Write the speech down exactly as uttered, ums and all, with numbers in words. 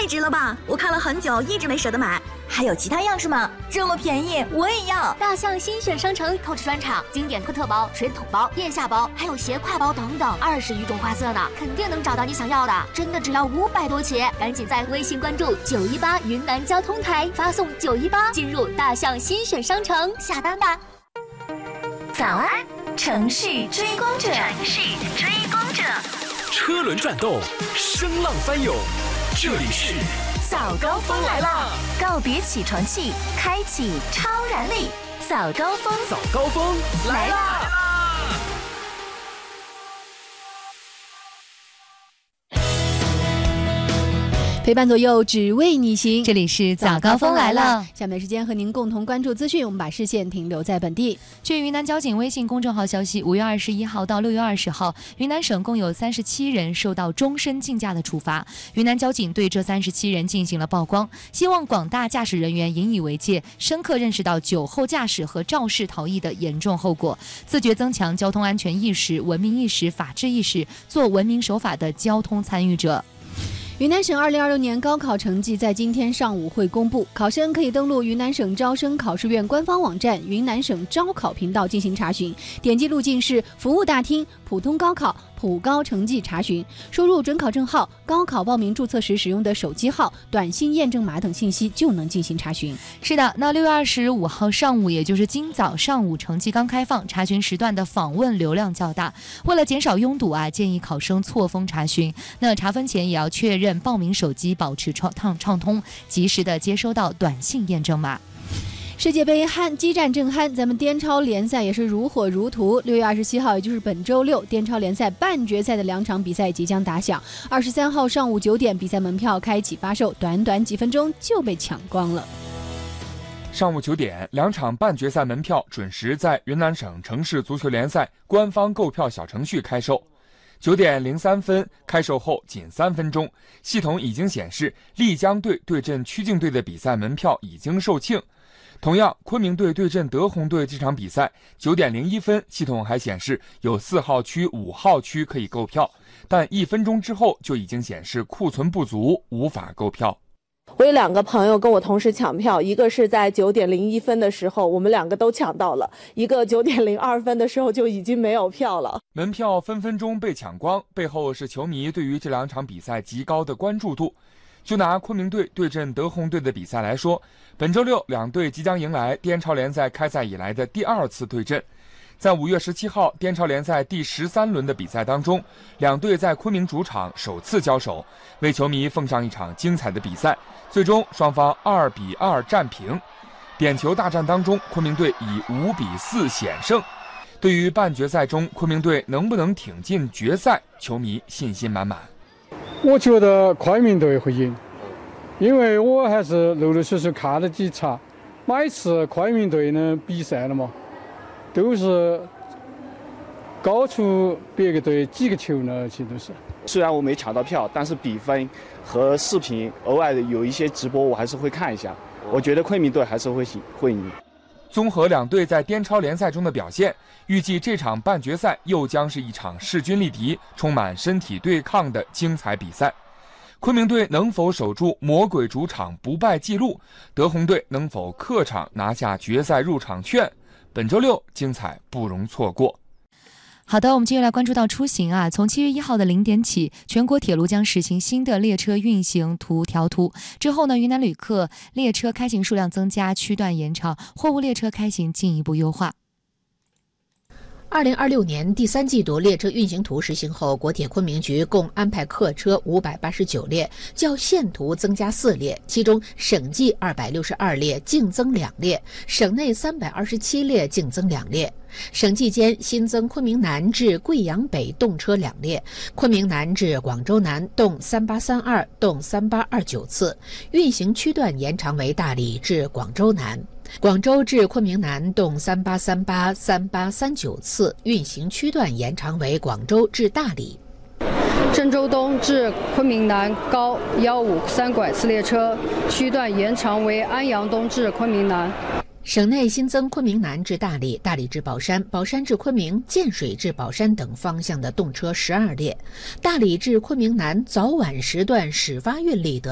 太值了吧！我看了很久，一直没舍得买。 还有其他样式吗？这么便宜，我也要！ 大象新选商城 Coach 专场，经典科特包、水桶包、腋下包，还有斜挎包等等，二十余种花色呢，肯定能找到你想要的。真的只要五百多起，赶紧在微信关注九一八云南交通台，发送九一八进入大象新选商城下单吧。 早安，城市追光者， 城市追光者， 车轮转动，声浪翻涌，这里是早高峰来了，告别起床气，开启超燃力，早高峰， 早高峰来啦！ 陪伴左右，只为你行。 这里是早高峰来了， 下面时间和您共同关注资讯。我们把视线停留在本地。 据云南交警微信公众号消息，五月二十一号到六月二十号，云南省共有三十七人受到终身禁驾的处罚。云南交警对这三十七人进行了曝光，希望广大驾驶人员引以为戒，深刻认识到酒后驾驶和肇事逃逸的严重后果，自觉增强交通安全意识、文明意识、法治意识，做文明守法的交通参与者。 云南省二零二六年高考成绩在今天上午会公布，考生可以登录云南省招生考试院官方网站云南省招考频道进行查询，点击路径是服务大厅、普通高考、普高成绩查询，输入准考证号、高考报名注册时使用的手机号、短信验证码等信息就能进行查询。 是的，那六月二十五号上午，也就是今早上午成绩刚开放，查询时段的访问流量较大，为了减少拥堵啊，建议考生错峰查询。那查分前也要确认报名手机保持畅畅通，及时的接收到短信验证码。 世界杯酣激战正酣，咱们滇超联赛也是如火如荼。六月二十七号，也就是本周六，滇超联赛半决赛的两场比赛即将打响。二十三号上午九点，比赛门票开启发售，短短几分钟就被抢光了。 上午九点，两场半决赛门票准时在云南省城市足球联赛官方购票小程序开售。九点零三分开售后仅三分钟，系统已经显示丽江队对阵曲靖队的比赛门票已经售罄。同样，昆明队对阵德宏队这场比赛，九点零一分，系统还显示有四号区、五号区可以购票，但一分钟之后就已经显示库存不足，无法购票。 我有两个朋友跟我同时抢票，一个是在九点零一分的时候，我们两个都抢到了；一个九点零二分的时候就已经没有票了。 门票分分钟被抢光，背后是球迷对于这两场比赛极高的关注度。就拿昆明队对阵德宏队的比赛来说，本周六两队即将迎来滇超联赛开赛以来的第二次对阵。在五月十七号滇超联赛第十三轮的比赛当中，两队在昆明主场首次交手，为球迷奉上一场精彩的比赛。最终双方二比二战平，点球大战当中，昆明队以五比四险胜。对于半决赛中昆明队能不能挺进决赛，球迷信心满满。 我觉得昆明队会赢，因为我还是陆陆续续看了几场，每次昆明队的比赛了嘛，都是高出别个队几个球呢，其实都是。 虽然我没抢到票，但是比分和视频偶尔有一些直播，我还是会看一下。我觉得昆明队还是会会赢。 综合两队在滇超联赛中的表现，预计这场半决赛又将是一场势均力敌、充满身体对抗的精彩比赛。昆明队能否守住魔鬼主场不败记录？德宏队能否客场拿下决赛入场券？本周六精彩不容错过。 好的，我们接下来关注到出行啊，从七月一号的零点起，全国铁路将实行新的列车运行图调图。之后呢，云南旅客列车开行数量增加，区段延长，货物列车开行进一步优化。 二零二六年第三季度列车运行图实行后，国铁昆明局共安排客车五百八十九列，较现图增加四列，其中省际二百六十二列净增两列，省内三百二十七列净增两列。省际间新增昆明南至贵阳北动车两列，昆明南至广州南动三八三二、动三八二九次，运行区段延长为大理至广州南。广州至昆明南动三八三八、三八三九次，运行区段延长为广州至大理。 郑州东至昆明南高一五三拐次列车区段延长为安阳东至昆明南。 省内新增昆明南至大理、大理至宝山、宝山至昆明、建水至宝山等方向的动车十二列，大理至昆明南早晚时段始发运力得